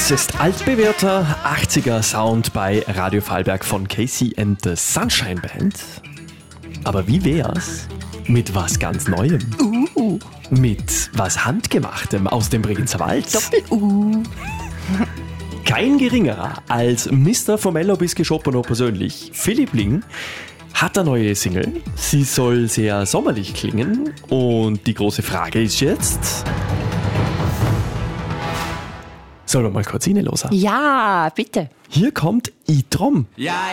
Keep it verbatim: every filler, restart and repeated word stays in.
Das ist altbewährter achtziger Sound bei Radio Vorarlberg von Casey and the Sunshine Band. Aber wie wär's mit was ganz Neuem? Uh. Mit was Handgemachtem aus dem Bregenzer Wald? Doppel-U. Kein geringerer als Mister Formello bis Geschoppano persönlich, Philipp Ling, hat eine neue Single. Sie soll sehr sommerlich klingen. Und die große Frage ist jetzt... Sollen wir mal kurz hinlosen? Ja, bitte. Hier kommt I Trom. Ja,